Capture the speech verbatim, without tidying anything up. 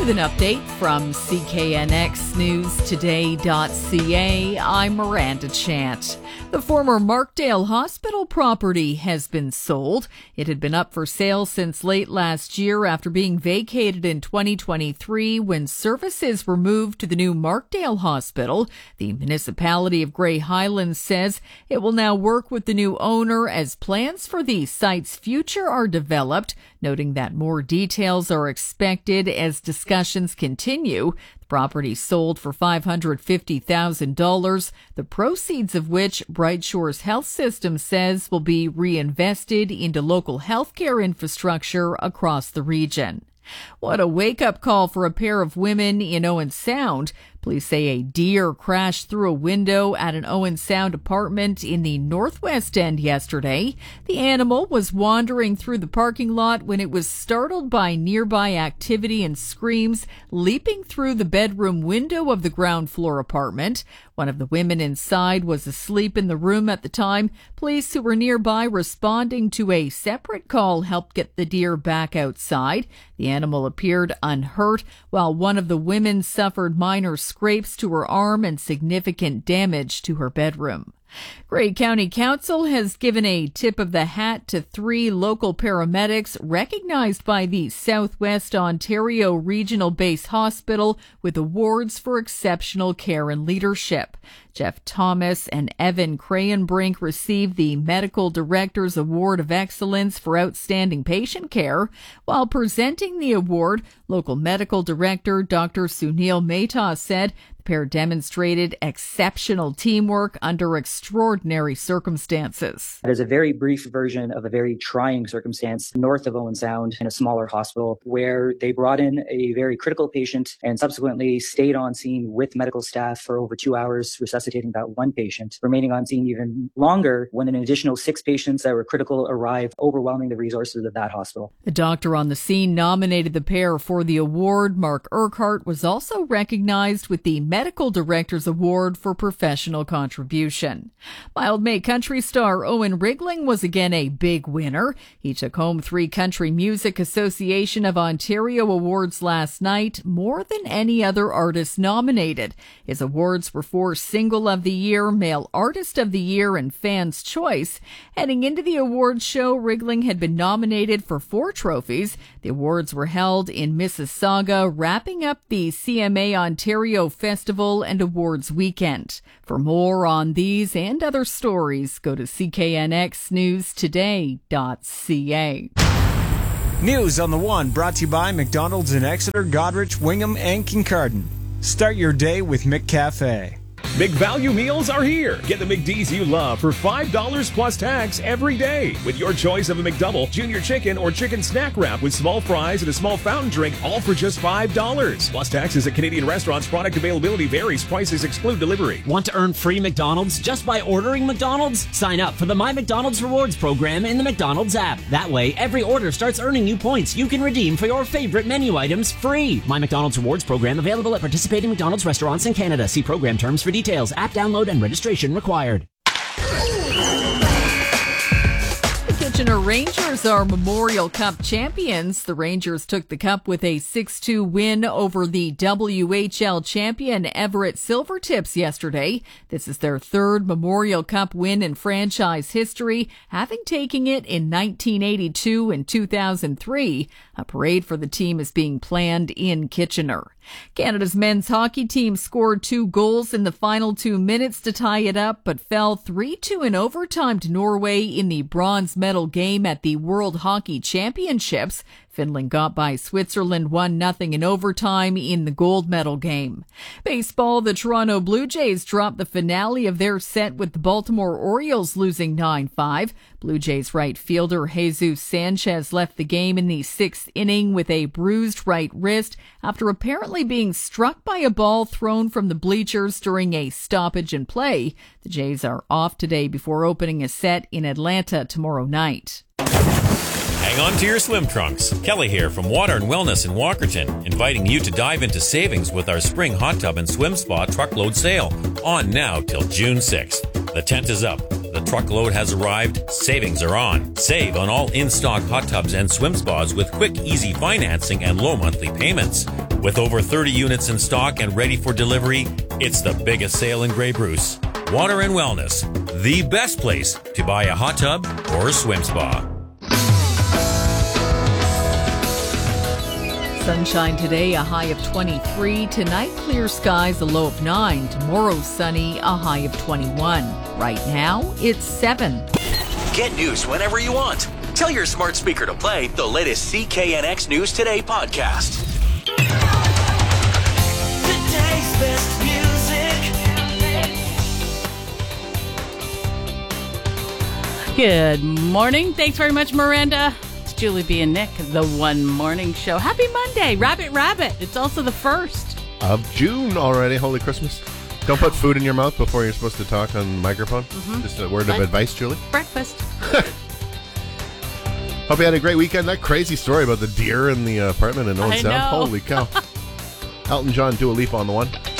With an update from C K N X News Today dot C A, I'm Miranda Chant. The former Markdale Hospital property has been sold. It had been up for sale since late last year after being vacated in twenty twenty-three when services were moved to the new Markdale Hospital. The municipality of Grey Highlands says it will now work with the new owner as plans for the site's future are developed, noting that more details are expected as discussions continue. The property sold for five hundred fifty thousand dollars, the proceeds of which Bright Shores Health System says will be reinvested into local healthcare infrastructure across the region. What a wake-up call for a pair of women in Owen Sound. Police say a deer crashed through a window at an Owen Sound apartment in the Northwest End yesterday. The animal was wandering through the parking lot when it was startled by nearby activity and screams, leaping through the bedroom window of the ground floor apartment. One of the women inside was asleep in the room at the time. Police who were nearby responding to a separate call helped get the deer back outside. The animal appeared unhurt, while one of the women suffered minor scrapes to her arm and significant damage to her bedroom. Grey County Council has given a tip of the hat to three local paramedics recognized by the Southwest Ontario Regional Base Hospital with awards for exceptional care and leadership. Jeff Thomas and Evan Crayenbrink received the Medical Director's Award of Excellence for Outstanding Patient Care. While presenting the award, local medical director Doctor Sunil Mehta said the pair demonstrated exceptional teamwork under extraordinary circumstances. It is a very brief version of a very trying circumstance north of Owen Sound in a smaller hospital where they brought in a very critical patient and subsequently stayed on scene with medical staff for over two hours, resuscitating that one patient, remaining on scene even longer when an additional six patients that were critical arrived, overwhelming the resources of that hospital. The doctor on the scene nominated the pair for the award. Mark Urquhart was also recognized with the Medical Director's Award for Professional Contribution. Mildmay country star Owen Rigling was again a big winner. He took home three Country Music Association of Ontario awards last night, more than any other artist nominated. His awards were for Single of the Year, Male Artist of the Year, and Fans' Choice. Heading into the awards show, Rigling had been nominated for four trophies. The awards were held in Mississauga, wrapping up the C M A Ontario Festival and Awards weekend. For more on these and other stories, go to C K N X News Today dot C A. News on the One brought to you by McDonald's in Exeter, Goderich, Wingham, and Kincardine. Start your day with McCafe. Big value meals are here. Get the McD's you love for five dollars plus tax every day with your choice of a McDouble, junior chicken, or chicken snack wrap with small fries and a small fountain drink, all for just five dollars. Plus taxes at Canadian restaurants. Product availability varies. Prices exclude delivery. Want to earn free McDonald's just by ordering McDonald's? Sign up for the My McDonald's Rewards program in the McDonald's app. That way, every order starts earning you points you can redeem for your favorite menu items free. My McDonald's Rewards program available at participating McDonald's restaurants in Canada. See program terms for details. App download and registration required. Kitchener Rangers are Memorial Cup champions. The Rangers took the cup with a six two win over the W H L champion Everett Silvertips yesterday. This is their third Memorial Cup win in franchise history, having taken it in nineteen eighty-two and two thousand three. A parade for the team is being planned in Kitchener. Canada's men's hockey team scored two goals in the final two minutes to tie it up, but fell three two in overtime to Norway in the bronze medal game at the World Hockey Championships. Finland got by Switzerland one nothing in overtime in the gold medal game. Baseball, the Toronto Blue Jays dropped the finale of their set with the Baltimore Orioles losing nine five. Blue Jays right fielder Jesus Sanchez left the game in the sixth inning with a bruised right wrist after apparently being struck by a ball thrown from the bleachers during a stoppage in play. The Jays are off today before opening a set in Atlanta tomorrow night. Hang on to your swim trunks. Kelly here from Water and Wellness in Walkerton, inviting you to dive into savings with our spring hot tub and swim spa truckload sale, on now till June sixth. The tent is up. The truckload has arrived. Savings are on. Save on all in-stock hot tubs and swim spas with quick, easy financing and low monthly payments. With over thirty units in stock and ready for delivery, it's the biggest sale in Grey Bruce. Water and Wellness, the best place to buy a hot tub or a swim spa. Sunshine today, a high of twenty-three. Tonight, clear skies, a low of nine. Tomorrow, sunny, a high of twenty-one. Right now, it's seven. Get news whenever you want. Tell your smart speaker to play the latest C K N X News Today podcast. Today's best music. Good morning. Thanks very much, Miranda. It's Julie B. and Nick, the One Morning Show. Happy Monday, Rabbit Rabbit. It's also the first of June already. Holy Christmas. Don't put food in your mouth before you're supposed to talk on the microphone. Mm-hmm. Just a word of Breakfast. advice, Julie. Breakfast. Hope you had a great weekend. That crazy story about the deer in the uh, apartment in Owen I Sound. know. Holy cow. Elton John, Dua Lipa on the one.